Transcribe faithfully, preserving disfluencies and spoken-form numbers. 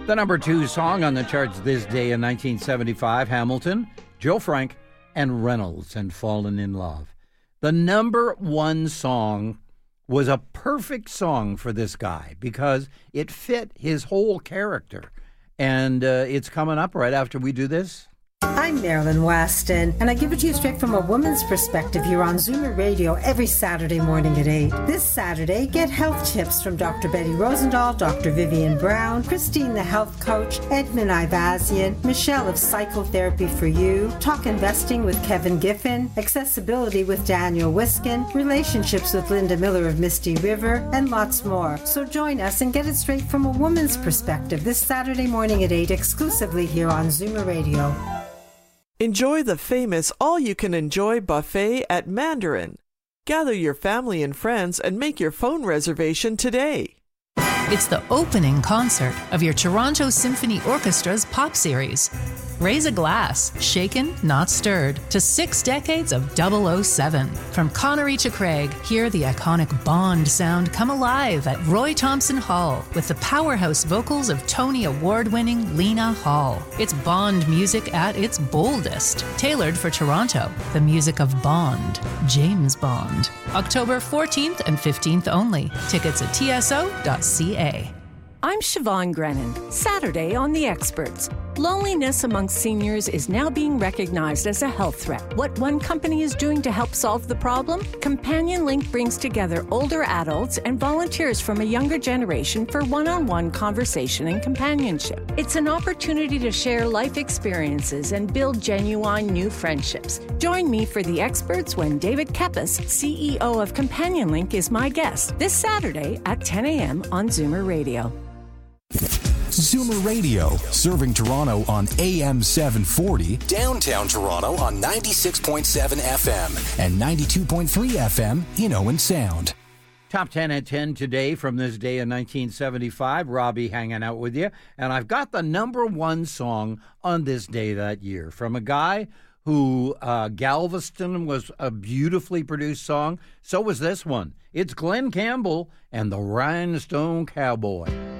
The number two song on the charts this day in nineteen seventy-five, Hamilton, Joe Frank, and Reynolds and Fallen in Love. The number one song was a perfect song for this guy because it fit his whole character. And uh, it's coming up right after we do this. I'm Marilyn Weston, and I give it to you straight from a woman's perspective here on Zoomer Radio every Saturday morning at eight. This Saturday, get health tips from Doctor Betty Rosendahl, Doctor Vivian Brown, Christine the Health Coach, Edmund Ivazian, Michelle of Psychotherapy for You, Talk Investing with Kevin Giffen, Accessibility with Daniel Wiskin, Relationships with Linda Miller of Misty River, and lots more. So join us and get it straight from a woman's perspective this Saturday morning at eight, exclusively here on Zoomer Radio. Enjoy the famous all-you-can-enjoy buffet at Mandarin. Gather your family and friends and make your phone reservation today. It's the opening concert of your Toronto Symphony Orchestra's pop series. Raise a glass, shaken, not stirred, to six decades of double oh seven. From Connery to Craig, hear the iconic Bond sound come alive at Roy Thompson Hall with the powerhouse vocals of Tony Award-winning Lena Hall. It's Bond music at its boldest, tailored for Toronto. The music of Bond, James Bond. October fourteenth and fifteenth only. Tickets at T S O dot C A. I'm Siobhan Grennan. Saturday on The Experts. Loneliness among seniors is now being recognized as a health threat. What one company is doing to help solve the problem? Companion Link brings together older adults and volunteers from a younger generation for one-on-one conversation and companionship. It's an opportunity to share life experiences and build genuine new friendships. Join me for The Experts when David Kepis, C E O of Companion Link, is my guest this Saturday at ten a.m. on Zoomer Radio. Zoomer Radio, serving Toronto on A M seven forty, downtown Toronto on ninety-six point seven F M and ninety-two point three F M in Owen Sound. Top ten at ten today from this day in nineteen seventy-five. Robbie hanging out with you. And I've got the number one song on this day that year from a guy who, uh, Galveston was a beautifully produced song. So was this one. It's Glenn Campbell and the Rhinestone Cowboy.